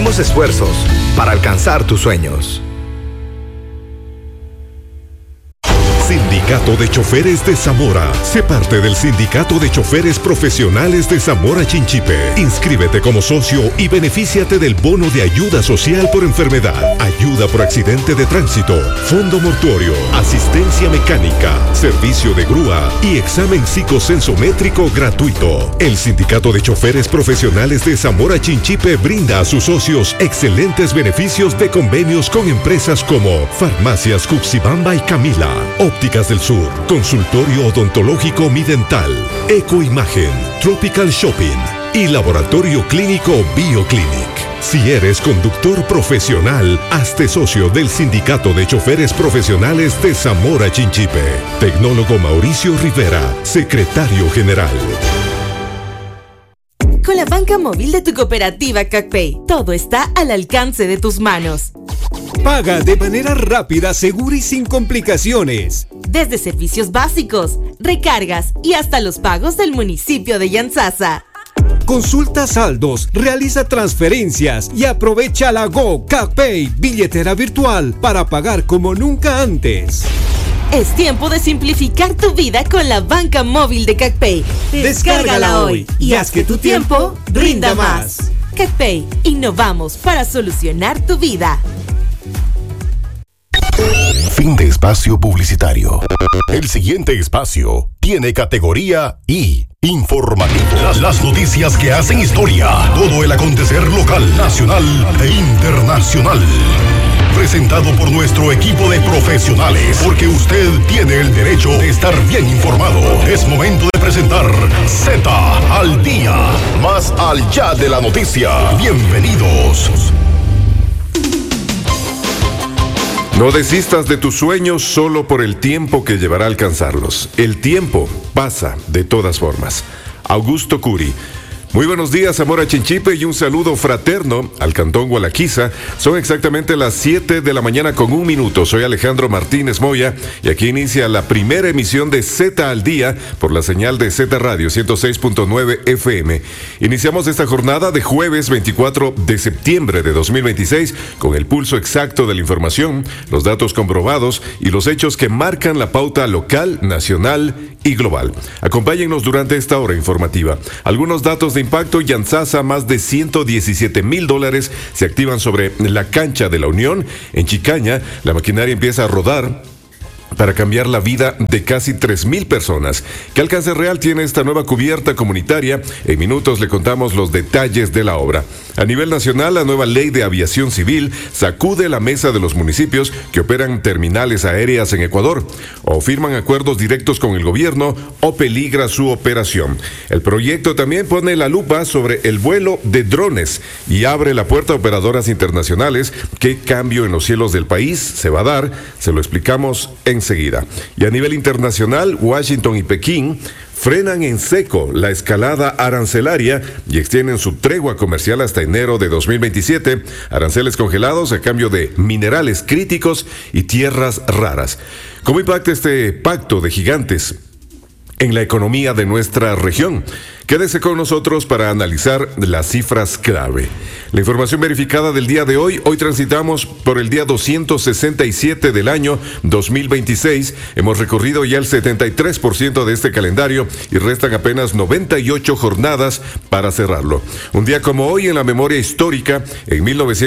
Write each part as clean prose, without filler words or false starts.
unimos esfuerzos para alcanzar tus sueños. Sindicato de Choferes de Zamora. Sé parte del Sindicato de Choferes Profesionales de Zamora Chinchipe. Inscríbete como socio y benefíciate del bono de ayuda social por enfermedad, ayuda por accidente de tránsito, fondo mortuorio, asistencia mecánica, servicio de grúa y examen psicosensométrico gratuito. El Sindicato de Choferes Profesionales de Zamora Chinchipe brinda a sus socios excelentes beneficios de convenios con empresas como Farmacias Cuxibamba y Camila, Ópticas del Sur, Consultorio Odontológico Midental, Ecoimagen, Tropical Shopping y Laboratorio Clínico BioClinic. Si eres conductor profesional, hazte socio del Sindicato de Choferes Profesionales de Zamora Chinchipe. Tecnólogo Mauricio Rivera, secretario general. Con la banca móvil de tu cooperativa CacPay, todo está al alcance de tus manos. Paga de manera rápida, segura y sin complicaciones. Desde servicios básicos, recargas y hasta los pagos del municipio de Yantzaza. Consulta saldos, realiza transferencias y aprovecha la Go CacPay, billetera virtual, para pagar como nunca antes. Es tiempo de simplificar tu vida con la banca móvil de CacPay. Descárgala hoy y haz que tu tiempo rinda más. CacPay, innovamos para solucionar tu vida. Fin de espacio publicitario. El siguiente espacio tiene categoría I, informativo. Las noticias que hacen historia. Todo el acontecer local, nacional e internacional. Presentado por nuestro equipo de profesionales, porque usted tiene el derecho de estar bien informado. Es momento de presentar Z al día, más allá de la noticia. Bienvenidos. No desistas de tus sueños solo por el tiempo que llevará a alcanzarlos. El tiempo pasa de todas formas. Augusto Curi. Muy buenos días, Zamora Chinchipe, y un saludo fraterno al Cantón Gualaquiza. Son exactamente las 7 de la mañana con 1 minuto. Soy Alejandro Martínez Moya y aquí inicia la primera emisión de Z al Día por la señal de Z Radio 106.9 FM. Iniciamos esta jornada de jueves 24 de septiembre de 2026 con el pulso exacto de la información, los datos comprobados y los hechos que marcan la pauta local, nacional y global. Acompáñennos durante esta hora informativa. Algunos datos de impacto: Yantzaza, más de $117,000 se activan sobre la cancha de la Unión. En Chicaña, la maquinaria empieza a rodar para cambiar la vida de casi 3,000 personas. ¿Qué alcance real tiene esta nueva cubierta comunitaria? En minutos le contamos los detalles de la obra. A nivel nacional, la nueva ley de aviación civil sacude la mesa de los municipios que operan terminales aéreas en Ecuador, o firman acuerdos directos con el gobierno, o peligra su operación. El proyecto también pone la lupa sobre el vuelo de drones y abre la puerta a operadoras internacionales. ¿Qué cambio en los cielos del país se va a dar? Se lo explicamos enseguida. Y a nivel internacional, Washington y Pekín frenan en seco la escalada arancelaria y extienden su tregua comercial hasta enero de 2027. Aranceles congelados a cambio de minerales críticos y tierras raras. ¿Cómo impacta este pacto de gigantes en la economía de nuestra región? Quédese con nosotros para analizar las cifras clave. La información verificada del día de hoy. Hoy transitamos por el día 267 del año 2026. Hemos recorrido ya el 73% de este calendario y restan apenas 98 jornadas para cerrarlo. Un día como hoy en la memoria histórica, en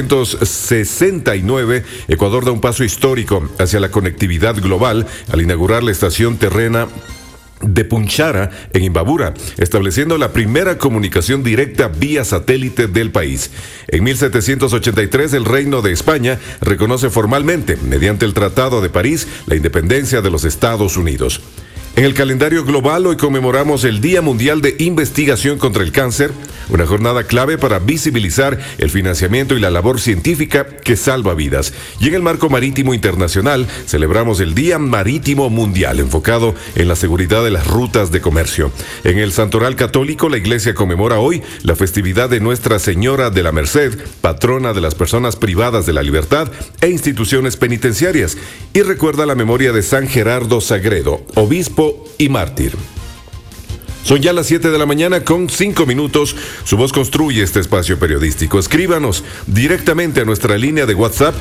1969, Ecuador da un paso histórico hacia la conectividad global al inaugurar la estación terrena de Punchara en Imbabura, estableciendo la primera comunicación directa vía satélite del país. En 1783, el Reino de España reconoce formalmente, mediante el Tratado de París, la independencia de los Estados Unidos. En el calendario global, hoy conmemoramos el Día Mundial de Investigación contra el Cáncer, una jornada clave para visibilizar el financiamiento y la labor científica que salva vidas. Y en el marco marítimo internacional, celebramos el Día Marítimo Mundial, enfocado en la seguridad de las rutas de comercio. En el Santoral Católico, la Iglesia conmemora hoy la festividad de Nuestra Señora de la Merced, patrona de las personas privadas de la libertad e instituciones penitenciarias, y recuerda la memoria de San Gerardo Sagredo, obispo y mártir. Son ya las 7 de la mañana con 5 minutos. Su voz construye este espacio periodístico. Escríbanos directamente a nuestra línea de WhatsApp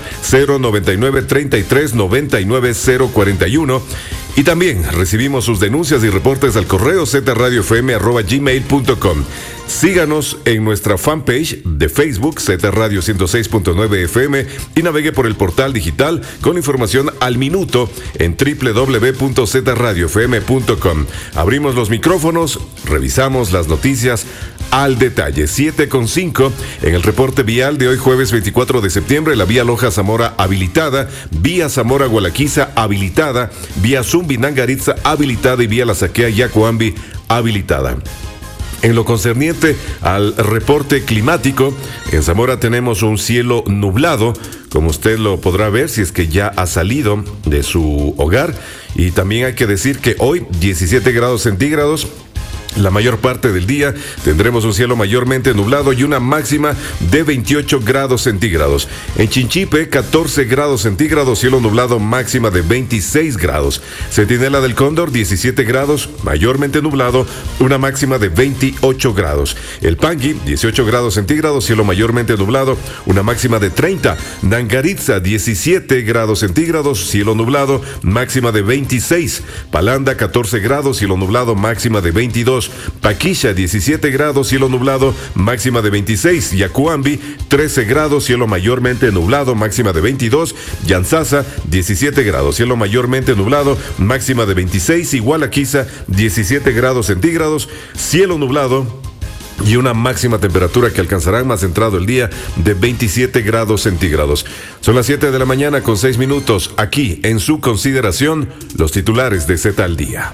099-33-99-041. Y también recibimos sus denuncias y reportes al correo zradiofm@gmail.com. Síganos en nuestra fanpage de Facebook, Z Radio 106.9 FM, y navegue por el portal digital con información al minuto en www.zradiofm.com. Abrimos los micrófonos, revisamos las noticias al detalle. 7:05 en el reporte vial de hoy, jueves 24 de septiembre, la vía Loja-Zamora habilitada, vía Zamora-Gualaquiza habilitada, vía Zumbi-Nangaritza habilitada y vía La Saquea-Yacuambi habilitada. En lo concerniente al reporte climático, en Zamora tenemos un cielo nublado, como usted lo podrá ver si es que ya ha salido de su hogar. Y también hay que decir que hoy 17 grados centígrados. La mayor parte del día tendremos un cielo mayormente nublado y una máxima de 28 grados centígrados. En Chinchipe, 14 grados centígrados, cielo nublado, máxima de 26 grados. Centinela del Cóndor, 17 grados, mayormente nublado, una máxima de 28 grados. El Pangui, 18 grados centígrados, cielo mayormente nublado, una máxima de 30. Nangaritza, 17 grados centígrados, cielo nublado, máxima de 26. Palanda, 14 grados, cielo nublado, máxima de 22. Paquilla, 17 grados, cielo nublado, máxima de 26. Yacuambi, 13 grados, cielo mayormente nublado, máxima de 22. Yanzasa, 17 grados, cielo mayormente nublado, máxima de 26. Igualaquiza, 17 grados centígrados, cielo nublado y una máxima temperatura que alcanzarán más entrado el día de 27 grados centígrados. Son las 7 de la mañana con 6 minutos. Aquí, en su consideración, los titulares de Z al Día.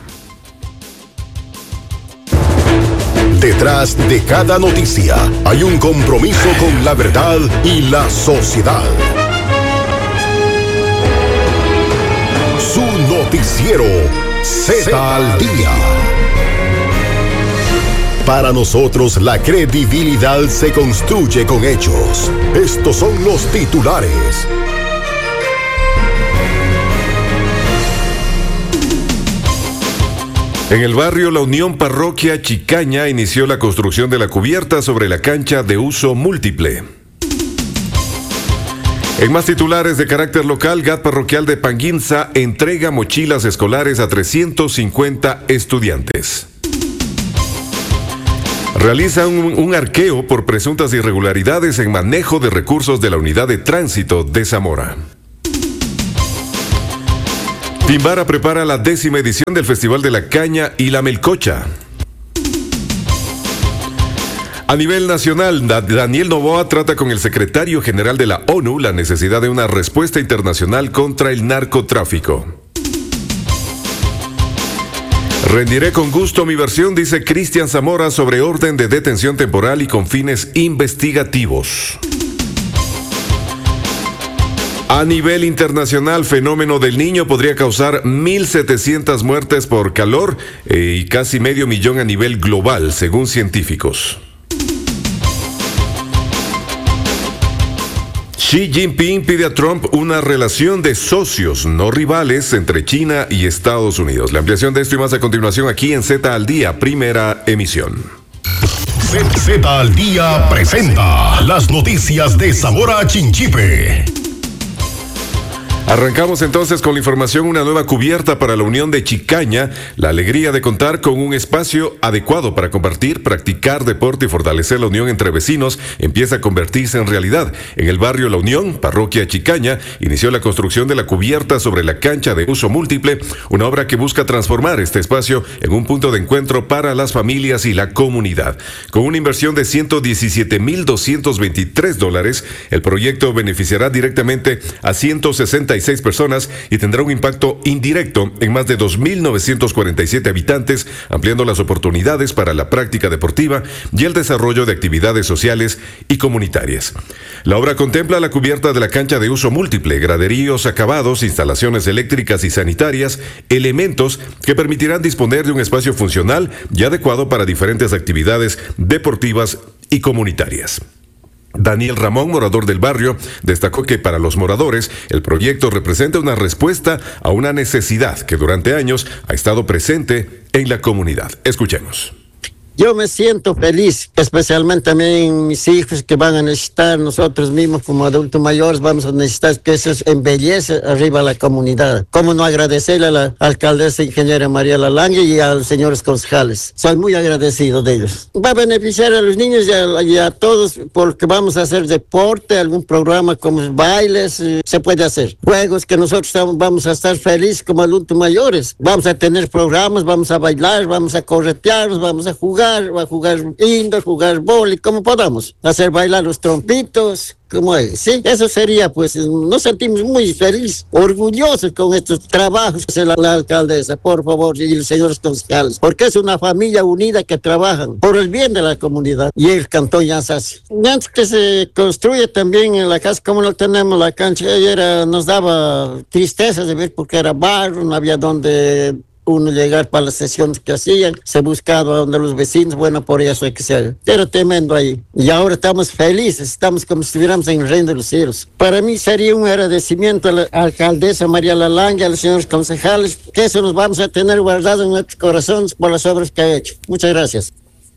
Detrás de cada noticia hay un compromiso con la verdad y la sociedad. Su noticiero Z al Día. Para nosotros la credibilidad se construye con hechos. Estos son los titulares. En el barrio La Unión, parroquia Chicaña, inició la construcción de la cubierta sobre la cancha de uso múltiple. En más titulares de carácter local, GAT parroquial de Panguinza entrega mochilas escolares a 350 estudiantes. Realizan un arqueo por presuntas irregularidades en manejo de recursos de la unidad de tránsito de Zamora. Timbara prepara la 10ª edición del Festival de la Caña y la Melcocha. A nivel nacional, Daniel Noboa trata con el secretario general de la ONU la necesidad de una respuesta internacional contra el narcotráfico. Rendiré con gusto mi versión, dice Cristian Zamora, sobre orden de detención temporal y con fines investigativos. A nivel internacional, fenómeno del Niño podría causar 1.700 muertes por calor y casi 500.000 a nivel global, según científicos. Xi Jinping pide a Trump una relación de socios, no rivales, entre China y Estados Unidos. La ampliación de esto y más a continuación aquí en Z al Día, primera emisión. Z al Día presenta las noticias de Zamora Chinchipe. Arrancamos entonces con la información. Una nueva cubierta para la Unión de Chicaña. La alegría de contar con un espacio adecuado para compartir, practicar deporte y fortalecer la unión entre vecinos empieza a convertirse en realidad. En el barrio La Unión, parroquia Chicaña, inició la construcción de la cubierta sobre la cancha de uso múltiple, una obra que busca transformar este espacio en un punto de encuentro para las familias y la comunidad. Con una inversión de $117,223, el proyecto beneficiará directamente a 166 personas y tendrá un impacto indirecto en más de 2.947 habitantes, ampliando las oportunidades para la práctica deportiva y el desarrollo de actividades sociales y comunitarias. La obra contempla la cubierta de la cancha de uso múltiple, graderíos acabados, instalaciones eléctricas y sanitarias, elementos que permitirán disponer de un espacio funcional y adecuado para diferentes actividades deportivas y comunitarias. Daniel Ramón, morador del barrio, destacó que para los moradores el proyecto representa una respuesta a una necesidad que durante años ha estado presente en la comunidad. Escuchemos. Yo me siento feliz, especialmente también mis hijos que van a necesitar, nosotros mismos como adultos mayores vamos a necesitar que eso embellece arriba a la comunidad. ¿Cómo no agradecerle a la alcaldesa ingeniera María Lalangue y a los señores concejales? Soy muy agradecido de ellos. Va a beneficiar a los niños y a todos porque vamos a hacer deporte, algún programa como bailes, se puede hacer. Juegos que nosotros vamos a estar felices como adultos mayores. Vamos a tener programas, vamos a bailar, vamos a corretear, vamos a jugar indoor, jugar vóley, como podamos. Hacer bailar los trompitos, como es. Sí, eso sería, pues, nos sentimos muy felices, orgullosos con estos trabajos que hace la alcaldesa, por favor, y los señores concejales, porque es una familia unida que trabajan por el bien de la comunidad. Y el cantón ya se hace. Antes que se construye también en la casa, como no tenemos la cancha, nos daba tristeza de ver porque era barro, no había donde uno llegar para las sesiones que hacían, se buscaba donde los vecinos, bueno, por eso hay que ser. Era tremendo ahí. Y ahora estamos felices, estamos como si estuviéramos en el reino de los cielos. Para mí sería un agradecimiento a la alcaldesa María Lalangue, a los señores concejales, que eso nos vamos a tener guardado en nuestros corazones por las obras que ha hecho. Muchas gracias.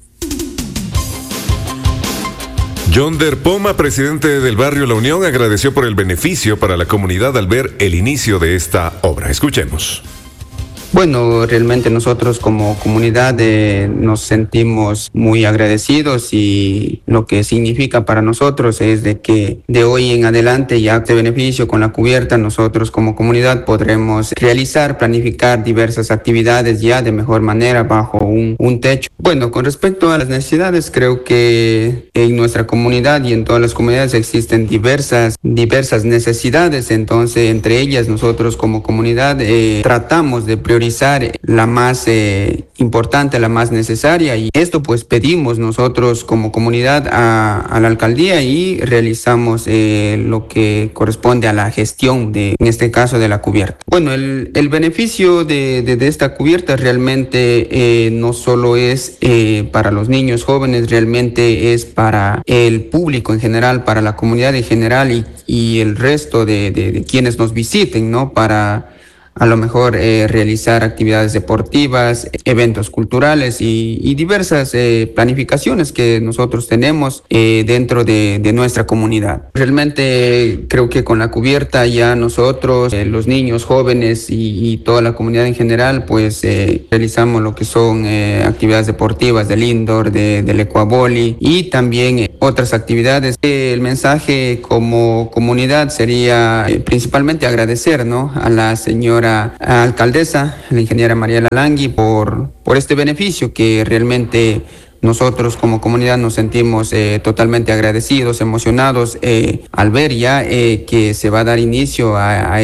Yonder Poma, presidente del barrio La Unión, agradeció por el beneficio para la comunidad al ver el inicio de esta obra. Escuchemos. Bueno, realmente nosotros como comunidad nos sentimos muy agradecidos y lo que significa para nosotros es de que de hoy en adelante ya este beneficio con la cubierta nosotros como comunidad podremos realizar, planificar diversas actividades ya de mejor manera bajo un techo. Bueno, con respecto a las necesidades, creo que en nuestra comunidad y en todas las comunidades existen diversas necesidades, entonces entre ellas nosotros como comunidad tratamos de priorizar la más importante, la más necesaria, y esto pues pedimos nosotros como comunidad a la alcaldía y realizamos lo que corresponde a la gestión en este caso de la cubierta. Bueno, el beneficio de esta cubierta realmente no solo es para los niños jóvenes, realmente es para el público en general, para la comunidad en general y el resto de quienes nos visiten, ¿no? Para a lo mejor realizar actividades deportivas, eventos culturales y diversas planificaciones que nosotros tenemos dentro de nuestra comunidad. Realmente creo que con la cubierta ya nosotros, los niños jóvenes y toda la comunidad en general, pues realizamos lo que son actividades deportivas del indoor, del ecuavoli y también otras actividades. El mensaje como comunidad sería principalmente agradecer, ¿no?, a la señora alcaldesa, la ingeniera María Lalangue, por este beneficio que realmente nosotros como comunidad nos sentimos totalmente agradecidos, emocionados al ver ya que se va a dar inicio a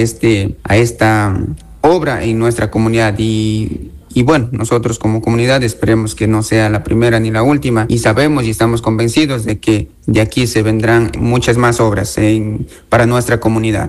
esta obra en nuestra comunidad y bueno, nosotros como comunidad esperemos que no sea la primera ni la última y sabemos y estamos convencidos de que de aquí se vendrán muchas más obras para nuestra comunidad.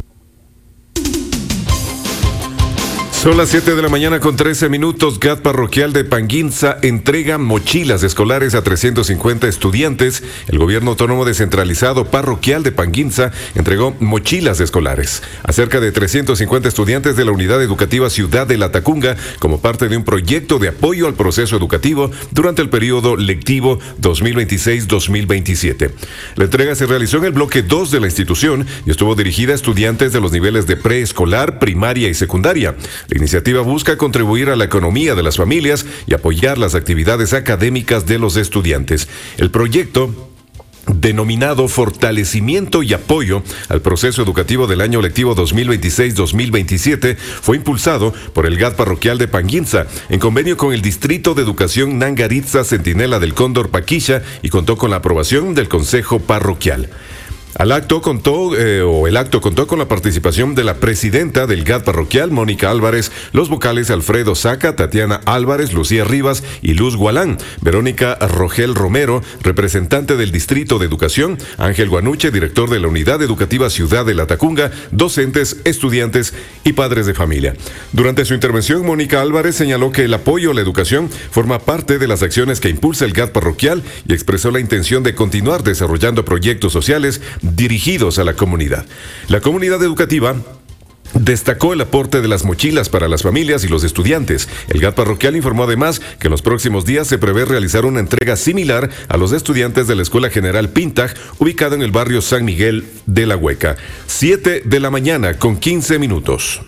Son las 7 de la mañana con 13 minutos. GAT parroquial de Panguinza entrega mochilas escolares a 350 estudiantes. El gobierno autónomo descentralizado parroquial de Panguinza entregó mochilas escolares a cerca de 350 estudiantes de la unidad educativa Ciudad de Latacunga como parte de un proyecto de apoyo al proceso educativo durante el periodo lectivo 2026-2027. La entrega se realizó en el bloque 2 de la institución y estuvo dirigida a estudiantes de los niveles de preescolar, primaria y secundaria. La iniciativa busca contribuir a la economía de las familias y apoyar las actividades académicas de los estudiantes. El proyecto, denominado Fortalecimiento y Apoyo al Proceso Educativo del Año Lectivo 2026-2027, fue impulsado por el GAT parroquial de Panguinza en convenio con el Distrito de Educación Nangaritza Centinela del Cóndor Paquilla y contó con la aprobación del Consejo Parroquial. El acto contó con la participación de la presidenta del GAT parroquial, Mónica Álvarez, los vocales Alfredo Saca, Tatiana Álvarez, Lucía Rivas y Luz Gualán, Verónica Rogel Romero, representante del Distrito de Educación, Ángel Guanuche, director de la Unidad Educativa Ciudad de Latacunga, docentes, estudiantes y padres de familia. Durante su intervención, Mónica Álvarez señaló que el apoyo a la educación forma parte de las acciones que impulsa el GAT parroquial y expresó la intención de continuar desarrollando proyectos sociales dirigidos a la comunidad. La comunidad educativa Destacó el aporte de las mochilas para las familias y los estudiantes. El GAT parroquial informó además que en los próximos días se prevé realizar una entrega similar a los estudiantes de la Escuela General Pintag, ubicada en el barrio San Miguel de la Hueca. 7 de la mañana con 15 minutos.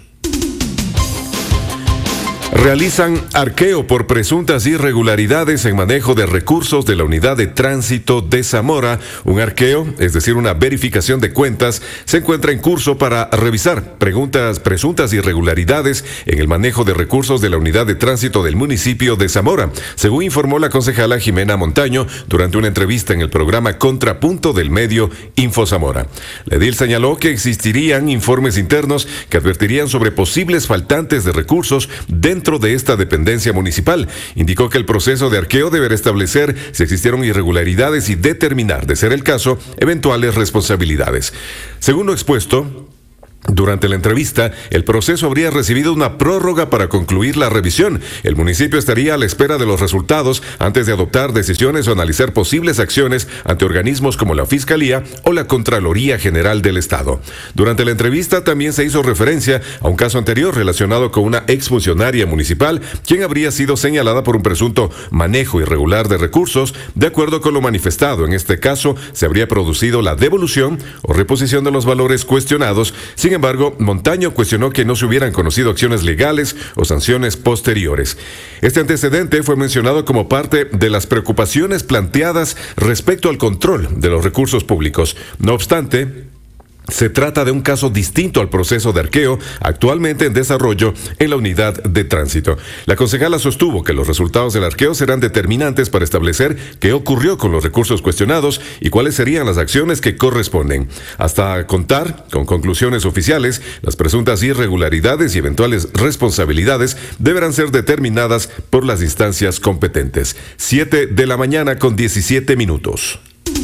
Realizan arqueo por presuntas irregularidades en manejo de recursos de la Unidad de Tránsito de Zamora. Un arqueo, es decir, una verificación de cuentas, se encuentra en curso para revisar presuntas irregularidades en el manejo de recursos de la Unidad de Tránsito del municipio de Zamora, según informó la concejala Jimena Montaño durante una entrevista en el programa Contrapunto del medio Info Zamora. La edil señaló que existirían informes internos que advertirían sobre posibles faltantes de recursos dentro de esta dependencia municipal. Indicó que el proceso de arqueo deberá establecer si existieron irregularidades y determinar, de ser el caso, eventuales responsabilidades. Según lo expuesto, durante la entrevista, el proceso habría recibido una prórroga para concluir la revisión. El municipio estaría a la espera de los resultados antes de adoptar decisiones o analizar posibles acciones ante organismos como la Fiscalía o la Contraloría General del Estado. Durante la entrevista también se hizo referencia a un caso anterior relacionado con una exfuncionaria municipal, quien habría sido señalada por un presunto manejo irregular de recursos. De acuerdo con lo manifestado, en este caso se habría producido la devolución o reposición de los valores cuestionados. Sin embargo, Montaño cuestionó que no se hubieran conocido acciones legales o sanciones posteriores. Este antecedente fue mencionado como parte de las preocupaciones planteadas respecto al control de los recursos públicos. No obstante, se trata de un caso distinto al proceso de arqueo actualmente en desarrollo en la Unidad de Tránsito. La concejala sostuvo que los resultados del arqueo serán determinantes para establecer qué ocurrió con los recursos cuestionados y cuáles serían las acciones que corresponden. Hasta contar con conclusiones oficiales, las presuntas irregularidades y eventuales responsabilidades deberán ser determinadas por las instancias competentes. 7 de la mañana con 17 minutos.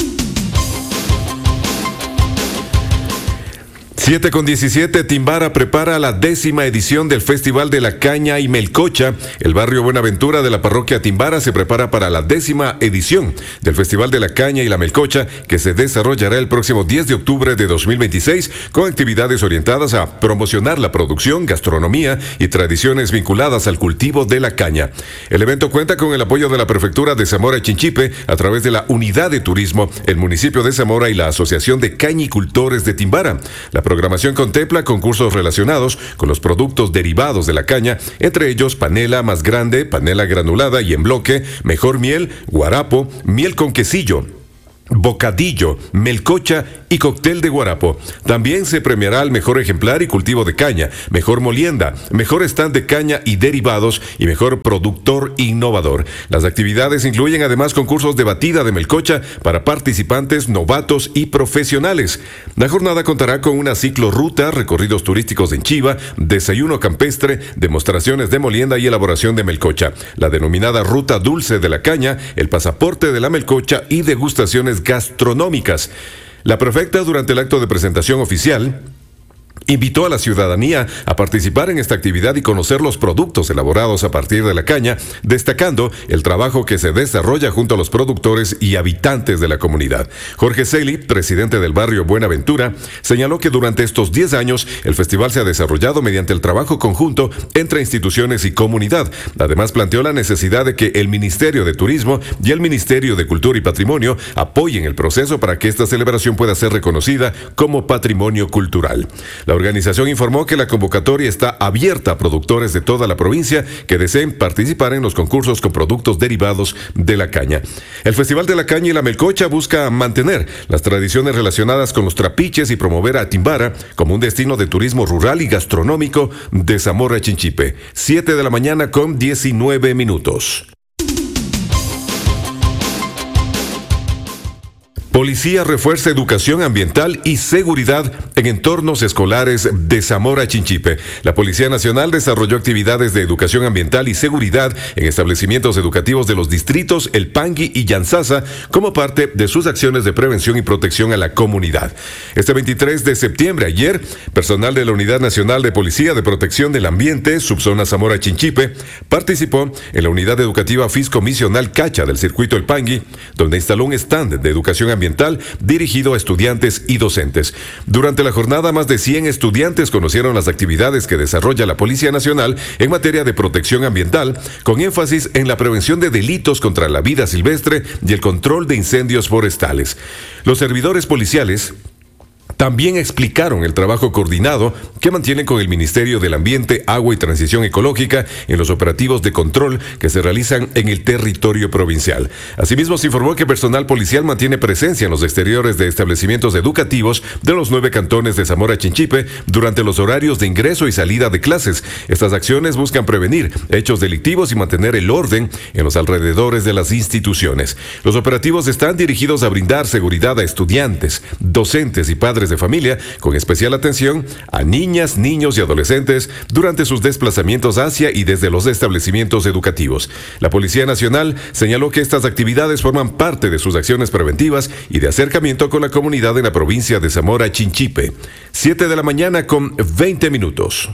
7:17, Timbara prepara la 10ª edición del Festival de la Caña y Melcocha. El barrio Buenaventura de la parroquia Timbara se prepara para la 10ª edición del Festival de la Caña y la Melcocha, que se desarrollará el próximo 10 de octubre de 2026, con actividades orientadas a promocionar la producción, gastronomía y tradiciones vinculadas al cultivo de la caña. El evento cuenta con el apoyo de la Prefectura de Zamora Chinchipe a través de la Unidad de Turismo, el municipio de Zamora y la Asociación de Cañicultores de Timbara. La programación contempla concursos relacionados con los productos derivados de la caña, entre ellos panela más grande, panela granulada y en bloque, mejor miel, guarapo, miel con quesillo, bocadillo, melcocha y cóctel de guarapo. También se premiará al mejor ejemplar y cultivo de caña, mejor molienda, mejor stand de caña y derivados y mejor productor innovador. Las actividades incluyen además concursos de batida de melcocha para participantes novatos y profesionales. La jornada contará con una ciclorruta, recorridos turísticos en chiva, desayuno campestre, demostraciones de molienda y elaboración de melcocha, la denominada ruta dulce de la caña, el pasaporte de la melcocha y degustaciones gastronómicas. La prefecta, durante el acto de presentación oficial, invitó a la ciudadanía a participar en esta actividad y conocer los productos elaborados a partir de la caña, destacando el trabajo que se desarrolla junto a los productores y habitantes de la comunidad. Jorge Celi, presidente del barrio Buenaventura, señaló que durante estos 10 años el festival se ha desarrollado mediante el trabajo conjunto entre instituciones y comunidad. Además, planteó la necesidad de que el Ministerio de Turismo y el Ministerio de Cultura y Patrimonio apoyen el proceso para que esta celebración pueda ser reconocida como patrimonio cultural. La organización informó que la convocatoria está abierta a productores de toda la provincia que deseen participar en los concursos con productos derivados de la caña. El Festival de la Caña y la Melcocha busca mantener las tradiciones relacionadas con los trapiches y promover a Timbara como un destino de turismo rural y gastronómico de Zamora Chinchipe. 7 de la mañana con 19 minutos. Policía refuerza educación ambiental y seguridad en entornos escolares de Zamora Chinchipe. La Policía Nacional desarrolló actividades de educación ambiental y seguridad en establecimientos educativos de los distritos El Pangui y Llanzasa como parte de sus acciones de prevención y protección a la comunidad. Este 23 de septiembre, ayer, personal de la Unidad Nacional de Policía de Protección del Ambiente, subzona Zamora Chinchipe, participó en la Unidad Educativa Fiscomisional Cacha del Circuito El Pangui, donde instaló un stand de educación ambiental ambiental dirigido a estudiantes y docentes. Durante la jornada, más de 100 estudiantes conocieron las actividades que desarrolla la Policía Nacional en materia de protección ambiental, con énfasis en la prevención de delitos contra la vida silvestre y el control de incendios forestales. Los servidores policiales también explicaron el trabajo coordinado que mantienen con el Ministerio del Ambiente, Agua y Transición Ecológica en los operativos de control que se realizan en el territorio provincial. Asimismo, se informó que personal policial mantiene presencia en los exteriores de establecimientos educativos de los 9 cantones de Zamora Chinchipe durante los horarios de ingreso y salida de clases. Estas acciones buscan prevenir hechos delictivos y mantener el orden en los alrededores de las instituciones. Los operativos están dirigidos a brindar seguridad a estudiantes, docentes y padres de familia, con especial atención a niñas, niños y adolescentes durante sus desplazamientos hacia y desde los establecimientos educativos. La Policía Nacional señaló que estas actividades forman parte de sus acciones preventivas y de acercamiento con la comunidad en la provincia de Zamora Chinchipe. 7 de la mañana con 20 minutos.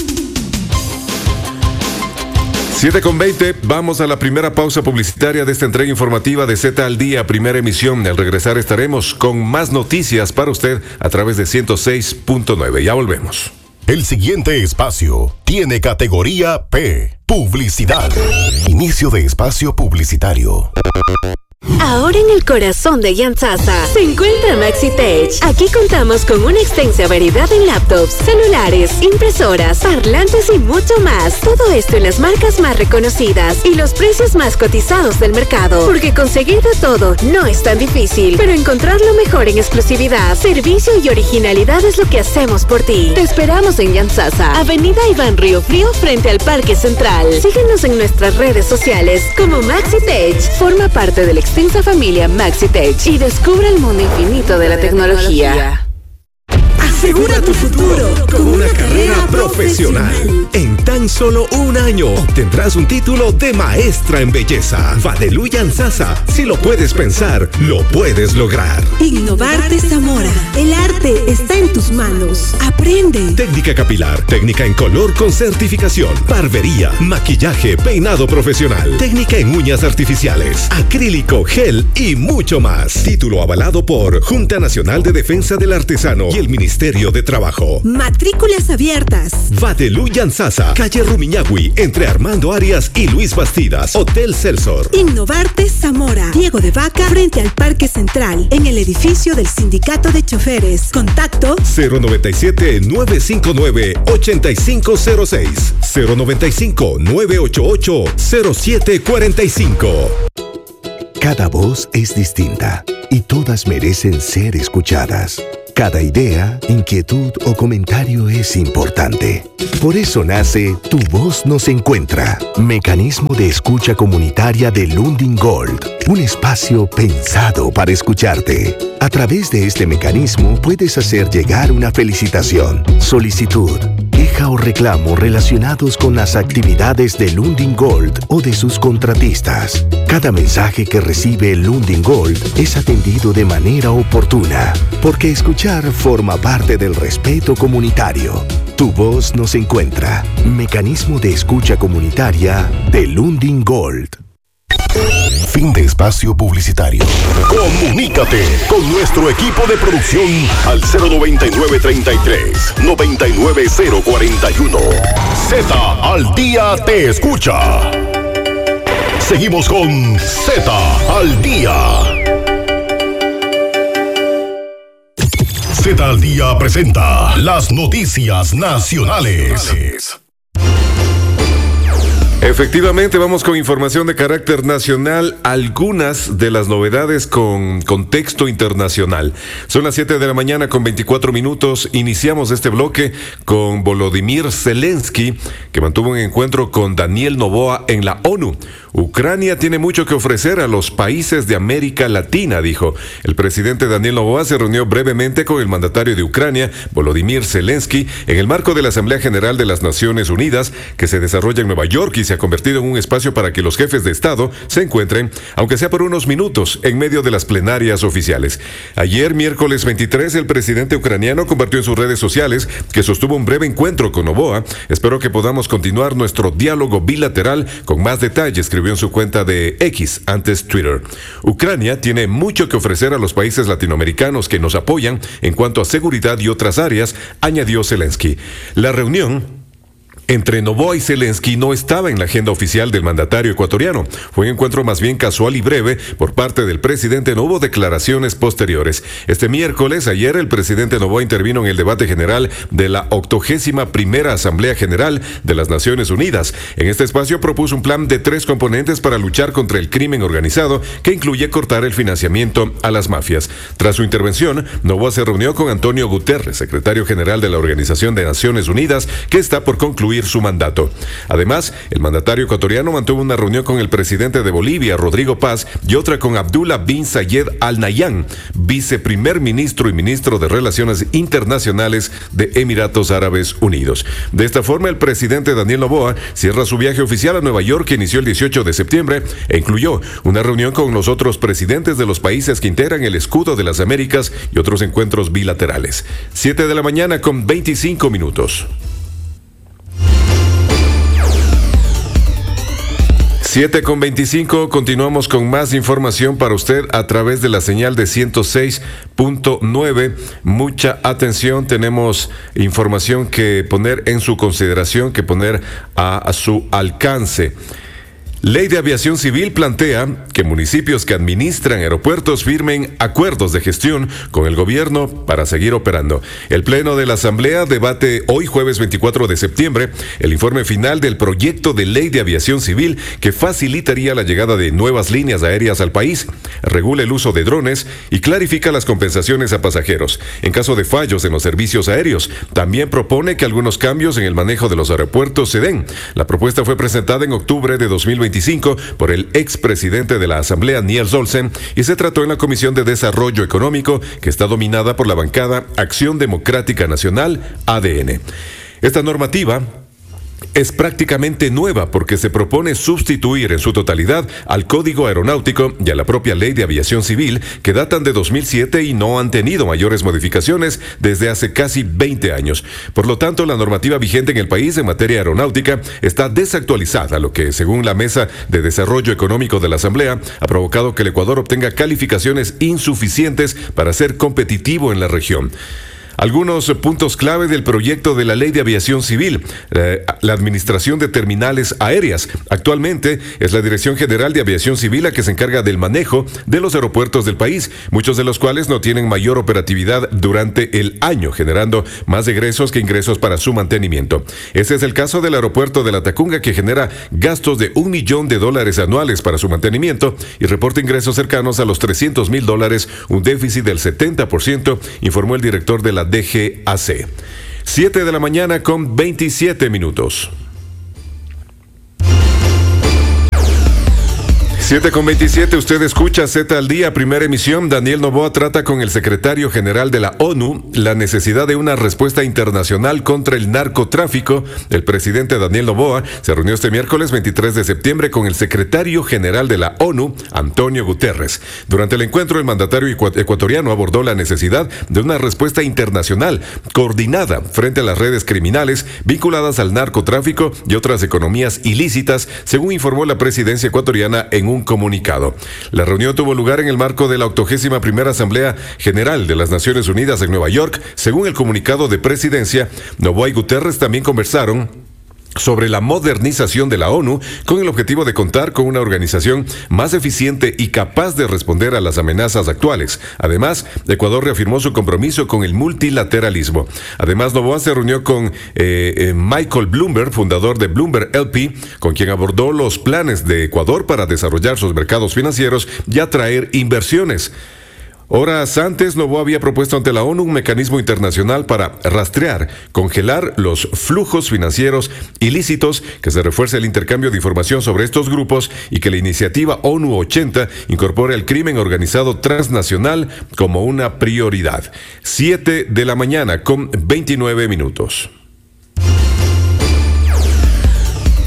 7:20, vamos a la primera pausa publicitaria de esta entrega informativa de Z al Día, primera emisión. Al regresar estaremos con más noticias para usted a través de 106.9. Ya volvemos. El siguiente espacio tiene categoría P, publicidad. Inicio de espacio publicitario. Ahora en el corazón de Yantzaza se encuentra MaxiTech. Aquí contamos con una extensa variedad en laptops, celulares, impresoras, parlantes y mucho más. Todo esto en las marcas más reconocidas y los precios más cotizados del mercado. Porque conseguir de todo no es tan difícil, pero encontrar lo mejor en exclusividad, servicio y originalidad es lo que hacemos por ti. Te esperamos en Yantzaza, Avenida Iván Río Frío, frente al Parque Central. Síguenos en nuestras redes sociales como MaxiTech. Forma parte del extensa familia MaxiTech y descubre el mundo infinito de la tecnología. Asegura tu futuro con una carrera profesional. En tan solo un año obtendrás un título de maestra en belleza. Vadelu Yantzaza, si lo puedes pensar, lo puedes lograr. Innovarte Zamora. El arte está en tus manos. Aprende. Técnica capilar, técnica en color con certificación, barbería, maquillaje, peinado profesional, técnica en uñas artificiales, acrílico, gel y mucho más. Título avalado por Junta Nacional de Defensa del Artesano y el Ministerio de Trabajo. Matrículas abiertas. Vadelu Yantzaza, calle Rumiñahui, entre Armando Arias y Luis Bastidas, Hotel Celsor. Innovarte Zamora. Diego de Vaca, frente al Parque Central, en el edificio del Sindicato de Choferes. Contacto 097-959-8506, 095-988-0745. Cada voz es distinta y todas merecen ser escuchadas. Cada idea, inquietud o comentario es importante. Por eso nace Tu Voz Nos Encuentra, mecanismo de escucha comunitaria de Lundin Gold, un espacio pensado para escucharte. A través de este mecanismo puedes hacer llegar una felicitación, solicitud, queja o reclamo relacionados con las actividades de Lundin Gold o de sus contratistas. Cada mensaje que recibe Lundin Gold es atendido de manera oportuna, porque escuchar forma parte del respeto comunitario. Tu Voz Nos Encuentra, mecanismo de escucha comunitaria de Lundin Gold. Fin de espacio publicitario. Comunícate con nuestro equipo de producción al 099-33-99041. Z al Día te escucha. Seguimos con Z al Día. Z al Día presenta las noticias nacionales. Efectivamente, vamos con información de carácter nacional, algunas de las novedades con contexto internacional. Son las 7 de la mañana con 24 minutos. Iniciamos este bloque con Volodymyr Zelensky, que mantuvo un encuentro con Daniel Noboa en la ONU. Ucrania tiene mucho que ofrecer a los países de América Latina, dijo. El presidente Daniel Noboa se reunió brevemente con el mandatario de Ucrania, Volodymyr Zelensky, en el marco de la Asamblea General de las Naciones Unidas, que se desarrolla en Nueva York y se convertido en un espacio para que los jefes de Estado se encuentren, aunque sea por unos minutos, en medio de las plenarias oficiales. Ayer, miércoles 23, el presidente ucraniano compartió en sus redes sociales que sostuvo un breve encuentro con Noboa. Espero que podamos continuar nuestro diálogo bilateral con más detalle, escribió en su cuenta de X, antes Twitter. Ucrania tiene mucho que ofrecer a los países latinoamericanos que nos apoyan en cuanto a seguridad y otras áreas, añadió Zelensky. La reunión entre Noboa y Zelensky no estaba en la agenda oficial del mandatario ecuatoriano. Fue un encuentro más bien casual y breve por parte del presidente. No hubo declaraciones posteriores. Este miércoles, ayer, el presidente Noboa intervino en el debate general de la 81ª Asamblea General de las Naciones Unidas. En este espacio propuso un plan de 3 componentes para luchar contra el crimen organizado, que incluye cortar el financiamiento a las mafias. Tras su intervención, Noboa se reunió con Antonio Guterres, secretario general de la Organización de Naciones Unidas, que está por concluir su mandato. Además, el mandatario ecuatoriano mantuvo una reunión con el presidente de Bolivia, Rodrigo Paz, y otra con Abdullah bin Zayed Al Nahyan, viceprimer ministro y ministro de Relaciones Internacionales de Emiratos Árabes Unidos. De esta forma, el presidente Daniel Noboa cierra su viaje oficial a Nueva York, que inició el 18 de septiembre e incluyó una reunión con los otros presidentes de los países que integran el Escudo de las Américas y otros encuentros bilaterales. 7 de la mañana con 25 minutos. 7:25, continuamos con más información para usted a través de la señal de 106.9. Mucha atención, tenemos información que poner en su consideración, que poner a su alcance. Ley de Aviación Civil plantea que municipios que administran aeropuertos firmen acuerdos de gestión con el gobierno para seguir operando. El Pleno de la Asamblea debate hoy, jueves 24 de septiembre, el informe final del proyecto de Ley de Aviación Civil que facilitaría la llegada de nuevas líneas aéreas al país, regula el uso de drones y clarifica las compensaciones a pasajeros en caso de fallos en los servicios aéreos. También propone que algunos cambios en el manejo de los aeropuertos se den. La propuesta fue presentada en octubre de 2025 por el expresidente de la Asamblea, Niels Olsen, y se trató en la Comisión de Desarrollo Económico, que está dominada por la bancada Acción Democrática Nacional, ADN. Esta normativa es prácticamente nueva porque se propone sustituir en su totalidad al Código Aeronáutico y a la propia Ley de Aviación Civil, que datan de 2007 y no han tenido mayores modificaciones desde hace casi 20 años. Por lo tanto, la normativa vigente en el país en materia aeronáutica está desactualizada, lo que, según la Mesa de Desarrollo Económico de la Asamblea, ha provocado que el Ecuador obtenga calificaciones insuficientes para ser competitivo en la región. Algunos puntos clave del proyecto de la Ley de Aviación Civil. La administración de terminales aéreas. Actualmente es la Dirección General de Aviación Civil la que se encarga del manejo de los aeropuertos del país, muchos de los cuales no tienen mayor operatividad durante el año, generando más egresos que ingresos para su mantenimiento. Ese es el caso del aeropuerto de La Tacunga, que genera gastos de $1 millón anuales para su mantenimiento y reporta ingresos cercanos a los $300,000, un déficit del 70%, informó el director de la DGAC. 7 de la mañana con 27 minutos. 7:27, usted escucha Z al Día, primera emisión. Daniel Noboa trata con el secretario general de la ONU la necesidad de una respuesta internacional contra el narcotráfico. El presidente Daniel Noboa se reunió este miércoles 23 de septiembre con el secretario general de la ONU, Antonio Guterres. Durante el encuentro, el mandatario ecuatoriano abordó la necesidad de una respuesta internacional coordinada frente a las redes criminales vinculadas al narcotráfico y otras economías ilícitas, según informó la presidencia ecuatoriana en un comunicado. La reunión tuvo lugar en el marco de la 81ª Asamblea General de las Naciones Unidas en Nueva York. Según el comunicado de presidencia, Noboa y Guterres también conversaron sobre la modernización de la ONU con el objetivo de contar con una organización más eficiente y capaz de responder a las amenazas actuales. Además, Ecuador reafirmó su compromiso con el multilateralismo. Además, Noboa se reunió con Michael Bloomberg, fundador de Bloomberg LP, con quien abordó los planes de Ecuador para desarrollar sus mercados financieros y atraer inversiones. Horas antes, Noboa había propuesto ante la ONU un mecanismo internacional para rastrear, congelar los flujos financieros ilícitos, que se refuerce el intercambio de información sobre estos grupos y que la iniciativa ONU 80 incorpore el crimen organizado transnacional como una prioridad. 7 de la mañana con 29 minutos.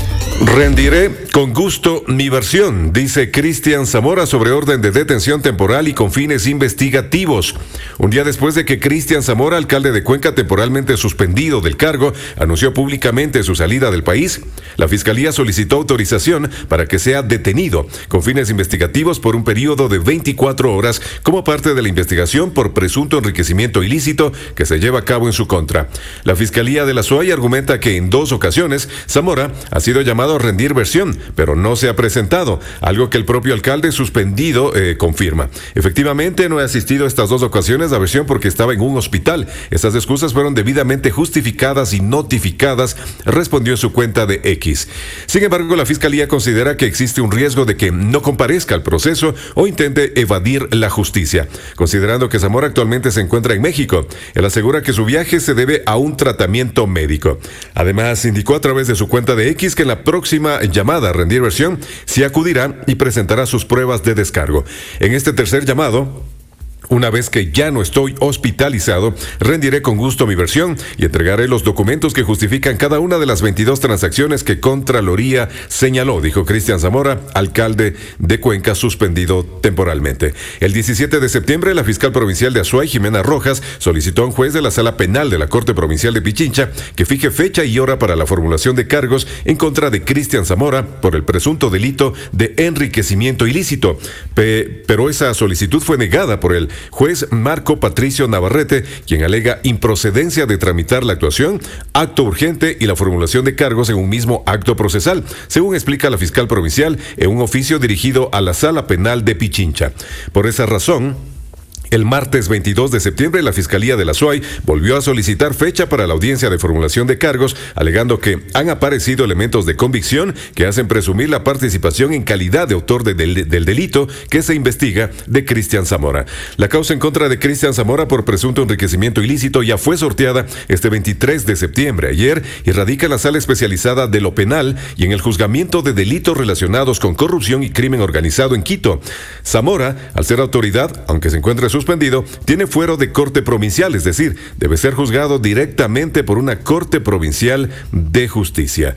Rendiré con gusto mi versión, dice Cristian Zamora sobre orden de detención temporal y con fines investigativos. Un día después de que Cristian Zamora, alcalde de Cuenca temporalmente suspendido del cargo, anunció públicamente su salida del país, la Fiscalía solicitó autorización para que sea detenido con fines investigativos por un periodo de 24 horas como parte de la investigación por presunto enriquecimiento ilícito que se lleva a cabo en su contra. La Fiscalía de la SUAY argumenta que en 2 ocasiones Zamora ha sido llamado a rendir versión, pero no se ha presentado, algo que el propio alcalde suspendido confirma. Efectivamente, no he asistido a estas 2 ocasiones a versión porque estaba en un hospital. Estas excusas fueron debidamente justificadas y notificadas, respondió en su cuenta de X. Sin embargo, la Fiscalía considera que existe un riesgo de que no comparezca al proceso o intente evadir la justicia, considerando que Zamora actualmente se encuentra en México. Él asegura que su viaje se debe a un tratamiento médico. Además, indicó a través de su cuenta de X que en la próxima llamada a rendir versión se acudirá y presentará sus pruebas de descargo. En este tercer llamado, una vez que ya no estoy hospitalizado, rendiré con gusto mi versión y entregaré los documentos que justifican cada una de las 22 transacciones que Contraloría señaló, dijo Cristian Zamora, alcalde de Cuenca suspendido temporalmente. El 17 de septiembre, la fiscal provincial de Azuay, Jimena Rojas, solicitó a un juez de la Sala Penal de la Corte Provincial de Pichincha que fije fecha y hora para la formulación de cargos en contra de Cristian Zamora por el presunto delito de enriquecimiento ilícito. Pero esa solicitud fue negada por el juez Marco Patricio Navarrete, quien alega improcedencia de tramitar la actuación, acto urgente y la formulación de cargos en un mismo acto procesal, según explica la fiscal provincial en un oficio dirigido a la Sala Penal de Pichincha. Por esa razón, el martes 22 de septiembre, la Fiscalía de la SUAY volvió a solicitar fecha para la audiencia de formulación de cargos, alegando que han aparecido elementos de convicción que hacen presumir la participación en calidad de autor del delito que se investiga de Cristian Zamora. La causa en contra de Cristian Zamora por presunto enriquecimiento ilícito ya fue sorteada este 23 de septiembre, ayer, y radica en la Sala Especializada de lo Penal y en el juzgamiento de delitos relacionados con corrupción y crimen organizado en Quito. Zamora, al ser autoridad, aunque se encuentre suspendido, tiene fuero de corte provincial, es decir, debe ser juzgado directamente por una corte provincial de justicia.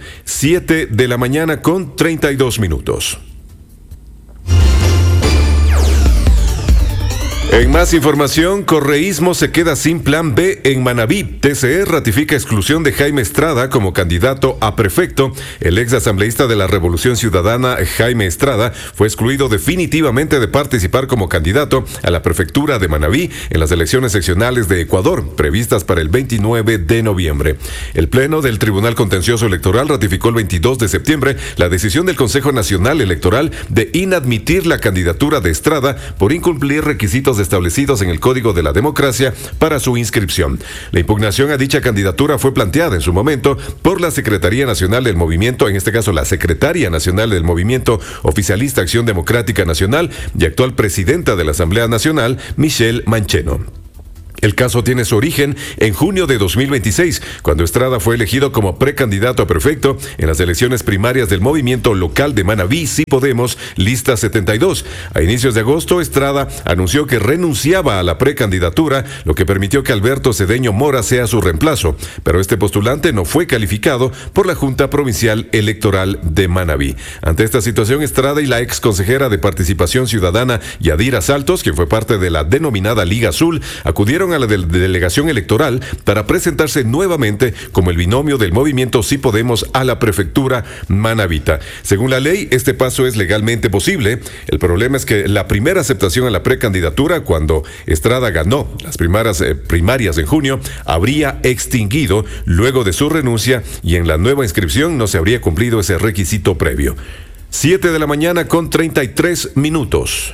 7 de la mañana con 32 minutos. En más información, Correísmo se queda sin plan B en Manabí. TCE ratifica exclusión de Jaime Estrada como candidato a prefecto. El ex asambleísta de la Revolución Ciudadana, Jaime Estrada, fue excluido definitivamente de participar como candidato a la prefectura de Manabí en las elecciones seccionales de Ecuador, previstas para el 29 de noviembre. El Pleno del Tribunal Contencioso Electoral ratificó el 22 de septiembre la decisión del Consejo Nacional Electoral de inadmitir la candidatura de Estrada por incumplir requisitos establecidos en el Código de la Democracia para su inscripción. La impugnación a dicha candidatura fue planteada en su momento por la Secretaría Nacional del Movimiento, en este caso la Secretaria Nacional del Movimiento Oficialista Acción Democrática Nacional y actual presidenta de la Asamblea Nacional, Michelle Mancheno. El caso tiene su origen en junio de 2026, cuando Estrada fue elegido como precandidato a prefecto en las elecciones primarias del movimiento local de Manabí, Sí Podemos, lista 72. A inicios de agosto, Estrada anunció que renunciaba a la precandidatura, lo que permitió que Alberto Cedeño Mora sea su reemplazo, pero este postulante no fue calificado por la Junta Provincial Electoral de Manabí. Ante esta situación, Estrada y la ex consejera de Participación Ciudadana, Yadira Saltos, quien fue parte de la denominada Liga Azul, acudieron a la delegación electoral para presentarse nuevamente como el binomio del movimiento Sí Podemos a la prefectura manabita. Según la ley, este paso es legalmente posible. El problema es que la primera aceptación a la precandidatura, cuando Estrada ganó las primarias en junio, habría extinguido luego de su renuncia y en la nueva inscripción no se habría cumplido ese requisito previo. 7 de la mañana con 33 minutos.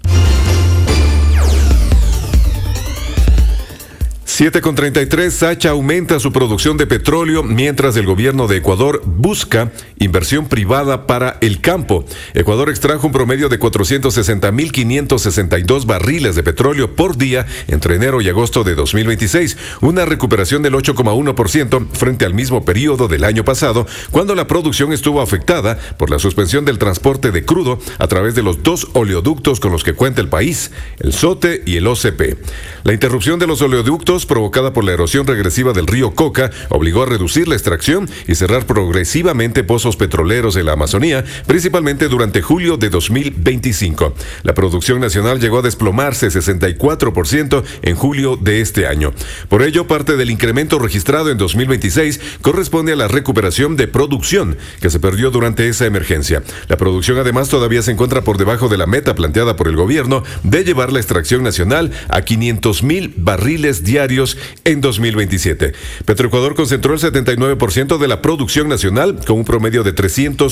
7:33, Sacha aumenta su producción de petróleo mientras el gobierno de Ecuador busca inversión privada para el campo. Ecuador extrajo un promedio de 460.562 barriles de petróleo por día entre enero y agosto de 2026, una recuperación del 8,1% frente al mismo periodo del año pasado, cuando la producción estuvo afectada por la suspensión del transporte de crudo a través de los 2 oleoductos con los que cuenta el país, el SOTE y el OCP. La interrupción de los oleoductos provocada por la erosión regresiva del río Coca obligó a reducir la extracción y cerrar progresivamente pozos petroleros en la Amazonía, principalmente durante julio de 2025. La producción nacional llegó a desplomarse 64% en julio de este año. Por ello, parte del incremento registrado en 2026 corresponde a la recuperación de producción que se perdió durante esa emergencia. La producción además todavía se encuentra por debajo de la meta planteada por el gobierno de llevar la extracción nacional a 500,000 barriles diarios en 2027. Petroecuador concentró el 79% de la producción nacional con un promedio de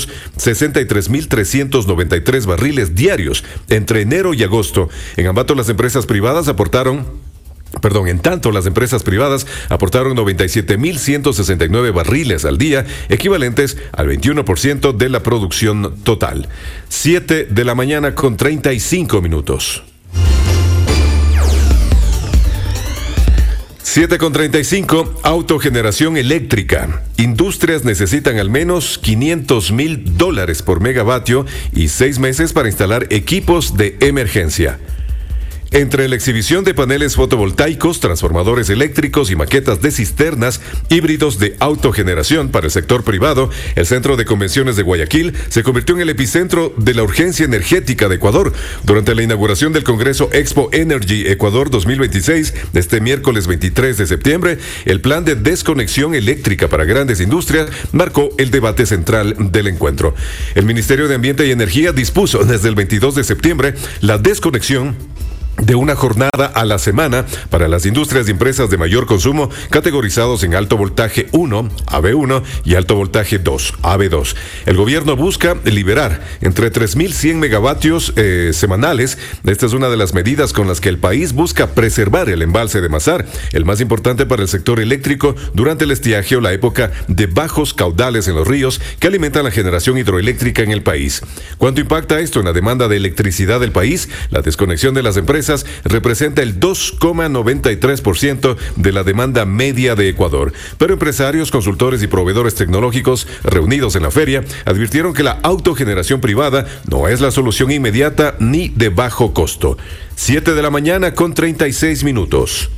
363,393 barriles diarios entre enero y agosto. En tanto, las empresas privadas aportaron 97,169 barriles al día, equivalentes al 21% de la producción total. 7 de la mañana con 35 minutos. 7:35, autogeneración eléctrica. Industrias necesitan al menos $500,000 por megavatio y 6 meses para instalar equipos de emergencia. Entre la exhibición de paneles fotovoltaicos, transformadores eléctricos y maquetas de cisternas híbridos de autogeneración para el sector privado, el Centro de Convenciones de Guayaquil se convirtió en el epicentro de la urgencia energética de Ecuador. Durante la inauguración del Congreso Expo Energy Ecuador 2026, este miércoles 23 de septiembre, el plan de desconexión eléctrica para grandes industrias marcó el debate central del encuentro. El Ministerio de Ambiente y Energía dispuso desde el 22 de septiembre la desconexión de una jornada a la semana para las industrias y empresas de mayor consumo categorizados en alto voltaje 1, AB1 y alto voltaje 2, AB2. El gobierno busca liberar entre 3.100 megavatios semanales. Esta es una de las medidas con las que el país busca preservar el embalse de Mazar, el más importante para el sector eléctrico durante el estiaje o la época de bajos caudales en los ríos que alimentan la generación hidroeléctrica en el país. ¿Cuánto impacta esto en la demanda de electricidad del país? La desconexión de las empresas representa el 2,93% de la demanda media de Ecuador. Pero empresarios, consultores y proveedores tecnológicos reunidos en la feria advirtieron que la autogeneración privada no es la solución inmediata ni de bajo costo. 7 de la mañana con 36 minutos.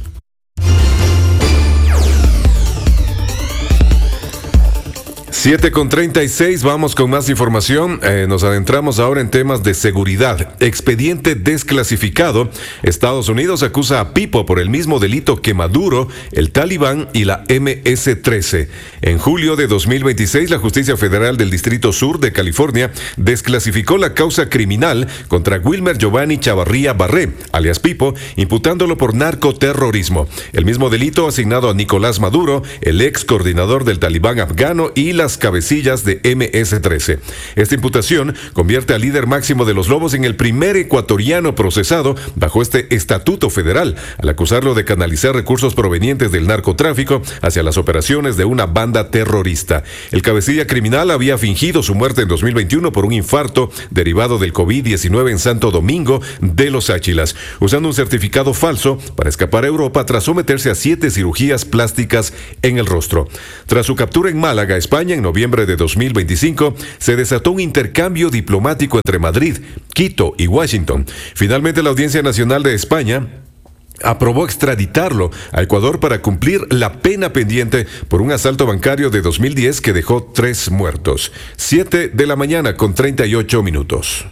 7:36, vamos con más información. Nos adentramos ahora en temas de seguridad. Expediente desclasificado. Estados Unidos acusa a Pipo por el mismo delito que Maduro, el Talibán y la MS-13. En julio de 2026, la Justicia Federal del Distrito Sur de California desclasificó la causa criminal contra Wilmer Giovanni Chavarría Barré, alias Pipo, imputándolo por narcoterrorismo. El mismo delito asignado a Nicolás Maduro, el ex coordinador del Talibán afgano y las cabecillas de MS-13. Esta imputación convierte al líder máximo de los Lobos en el primer ecuatoriano procesado bajo este estatuto federal, al acusarlo de canalizar recursos provenientes del narcotráfico hacia las operaciones de una banda terrorista. El cabecilla criminal había fingido su muerte en 2021 por un infarto derivado del COVID-19 en Santo Domingo de los Áchilas, usando un certificado falso para escapar a Europa tras someterse a 7 cirugías plásticas en el rostro. Tras su captura en Málaga, España, en noviembre de 2025, se desató un intercambio diplomático entre Madrid, Quito y Washington. Finalmente, la Audiencia Nacional de España aprobó extraditarlo a Ecuador para cumplir la pena pendiente por un asalto bancario de 2010 que dejó 3 muertos. 7 de la mañana con 38 minutos.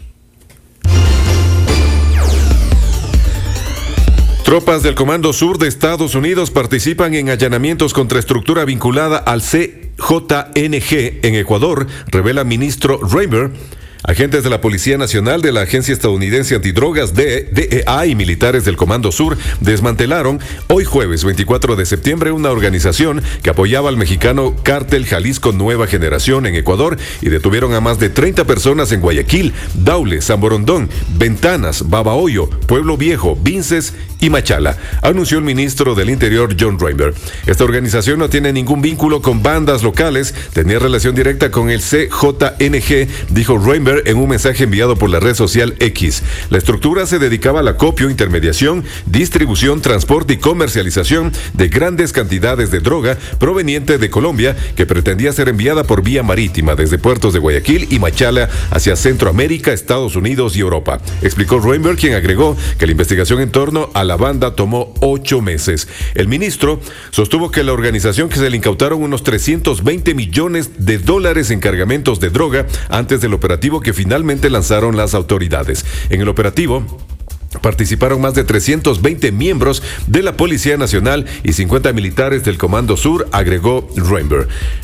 Tropas del Comando Sur de Estados Unidos participan en allanamientos contra estructura vinculada al CJNG en Ecuador, revela ministro Raymer. Agentes de la Policía Nacional, de la Agencia Estadounidense Antidrogas DEA y militares del Comando Sur desmantelaron hoy jueves 24 de septiembre una organización que apoyaba al mexicano Cártel Jalisco Nueva Generación en Ecuador y detuvieron a más de 30 personas en Guayaquil, Daule, San Borondón, Ventanas, Babahoyo, Pueblo Viejo, Vinces y Machala, anunció el ministro del Interior John Raymer. Esta organización no tiene ningún vínculo con bandas locales, tenía relación directa con el CJNG, dijo Raymer en un mensaje enviado por la red social X. La estructura se dedicaba al acopio, intermediación, distribución, transporte y comercialización de grandes cantidades de droga proveniente de Colombia que pretendía ser enviada por vía marítima desde puertos de Guayaquil y Machala hacia Centroamérica, Estados Unidos y Europa. Explicó Raymer, quien agregó que la investigación en torno a la banda tomó 8 meses. El ministro sostuvo que la organización que se le incautaron unos $320 millones en cargamentos de droga antes del operativo que finalmente lanzaron las autoridades. En el operativo participaron más de 320 miembros de la Policía Nacional y 50 militares del Comando Sur, agregó Reimberg.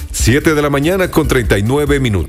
7:39 a.m.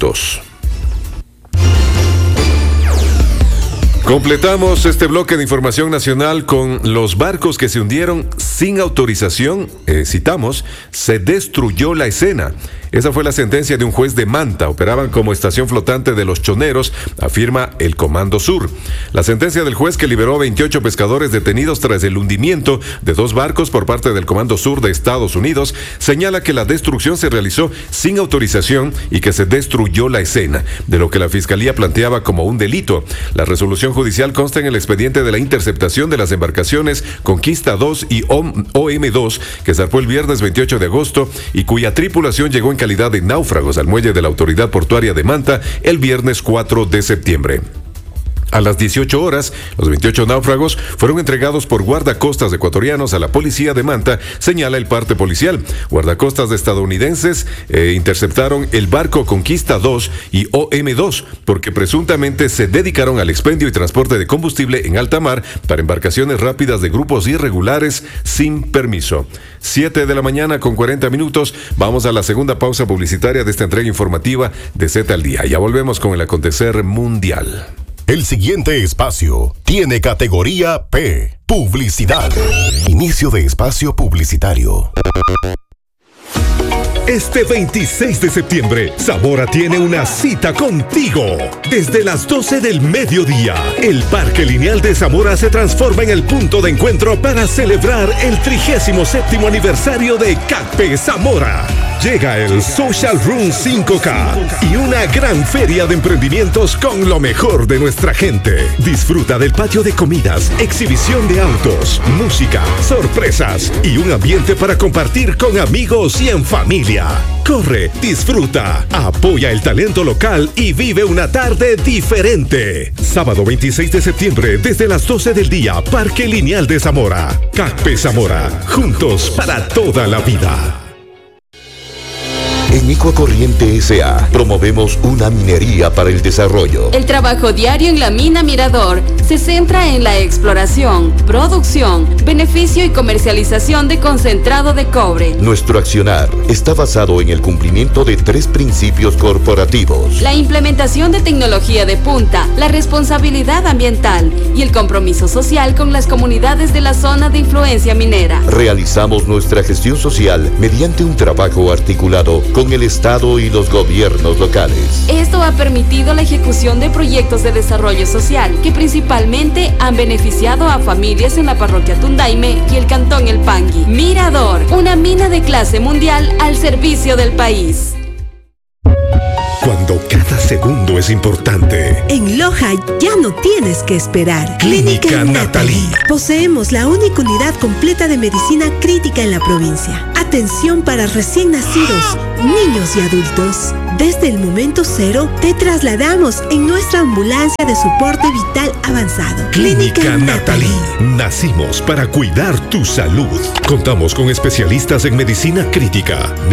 Completamos este bloque de información nacional con los barcos que se hundieron sin autorización. Citamos, se destruyó la escena. Esa fue la sentencia de un juez de Manta. Operaban como estación flotante de los choneros, afirma el Comando Sur. La sentencia del juez que liberó a 28 pescadores detenidos tras el hundimiento de 2 barcos por parte del Comando Sur de Estados Unidos señala que la destrucción se realizó sin autorización y que se destruyó la escena, de lo que la Fiscalía planteaba como un delito. La resolución judicial consta en el expediente de la interceptación de las embarcaciones Conquista 2 y OM2, que zarpó el viernes 28 de agosto y cuya tripulación llegó en calidad de náufragos al muelle de la Autoridad Portuaria de Manta el viernes 4 de septiembre. A las 18 horas, los 28 náufragos fueron entregados por guardacostas ecuatorianos a la policía de Manta, señala el parte policial. Guardacostas estadounidenses interceptaron el barco Conquista 2 y OM2 porque presuntamente se dedicaron al expendio y transporte de combustible en alta mar para embarcaciones rápidas de grupos irregulares sin permiso. 7:40 a.m. Vamos a la segunda pausa publicitaria de esta entrega informativa de Z al Día. Ya volvemos con el acontecer mundial. El siguiente espacio tiene categoría P, publicidad. Inicio de espacio publicitario. Este 26 de septiembre, Zamora tiene una cita contigo. Desde las 12 del mediodía, el Parque Lineal de Zamora se transforma en el punto de encuentro para celebrar el 37º aniversario de CACPE Zamora. Llega el Social Room 5K y una gran feria de emprendimientos con lo mejor de nuestra gente. Disfruta del patio de comidas, exhibición de autos, música, sorpresas y un ambiente para compartir con amigos y en familia. Corre, disfruta, apoya el talento local y vive una tarde diferente. Sábado 26 de septiembre, desde las 12 del día, Parque Lineal de Zamora. CACPE Zamora, juntos para toda la vida. En Ecocorriente S.A. promovemos una minería para el desarrollo. El trabajo diario en la mina Mirador se centra en la exploración, producción, beneficio y comercialización de concentrado de cobre. Nuestro accionar está basado en el cumplimiento de 3 principios corporativos: la implementación de tecnología de punta, la responsabilidad ambiental y el compromiso social con las comunidades de la zona de influencia minera. Realizamos nuestra gestión social mediante un trabajo articulado con el Estado y los gobiernos locales. Esto ha permitido la ejecución de proyectos de desarrollo social que principalmente han beneficiado a familias en la parroquia Tundaime y el cantón El Pangui. Mirador, una mina de clase mundial al servicio del país. Cuando cada segundo es importante. En Loja ya no tienes que esperar. Clínica Natalie. Poseemos la única unidad completa de medicina crítica en la provincia. Atención para recién nacidos, niños y adultos. Desde el momento cero te trasladamos en nuestra ambulancia de soporte vital avanzado. Clínica Natalie. Nacimos para cuidar tu salud. Contamos con especialistas en medicina crítica,